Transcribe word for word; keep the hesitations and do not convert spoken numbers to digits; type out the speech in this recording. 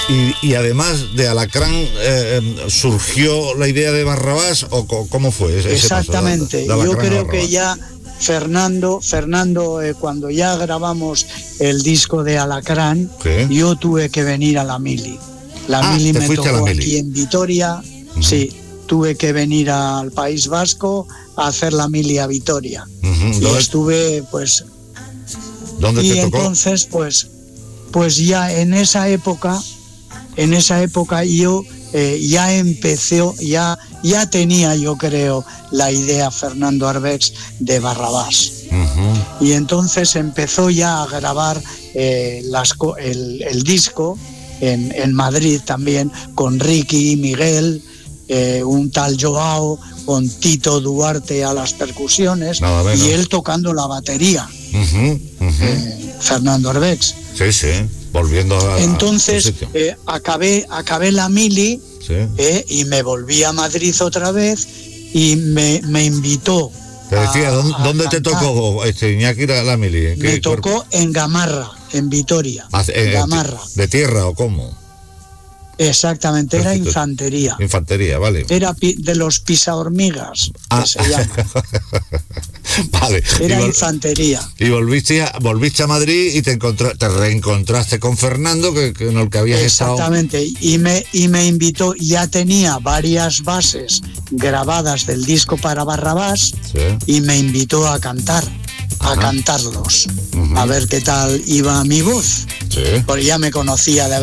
Y, y además de Alacrán, eh, ¿surgió la idea de Barrabás o cómo fue ese Exactamente, paso de, de yo creo que ya Fernando, Fernando eh, cuando ya grabamos el disco de Alacrán, ¿qué? Yo tuve que venir a la Mili. La ah, Mili me tocó Mili. aquí en Vitoria, uh-huh. Sí, tuve que venir al País Vasco a hacer la Mili a Vitoria. Uh-huh. Y estuve, pues... ¿Dónde y te tocó? entonces, pues, pues ya en esa época, en esa época yo eh, ya empecé, ya, ya tenía, yo creo, la idea Fernando Arbex de Barrabás. Uh-huh. Y entonces empezó ya a grabar eh, las, el, el disco en, en Madrid también, con Ricky, Miguel, eh, un tal Joao, con Tito Duarte a las percusiones y él tocando la batería. Uh-huh, uh-huh. Eh, Fernando Arbex. Sí, sí, volviendo a... Entonces a eh, acabé, acabé la Mili, sí. eh, y me volví a Madrid otra vez y me, me invitó. Te decía, a, ¿dónde, a ¿dónde te tocó este, Iñaki la Mili? Me tocó cuerpo? En Gamarra, en Vitoria. Ah, eh, Gamarra. ¿De tierra o cómo? Exactamente, era infantería. Infantería, vale. Era pi- de los pisahormigas, ah. que se llama. Vale. Era y vol- infantería. Y volviste a, volviste a Madrid y te, encontra- te reencontraste con Fernando, que, que en el que habías Exactamente, estado. y me, y me invitó, ya tenía varias bases grabadas del disco para Barrabás, sí. Y me invitó a cantar, a Ajá. cantarlos, uh-huh. A ver qué tal iba mi voz. Sí. Porque ya me conocía de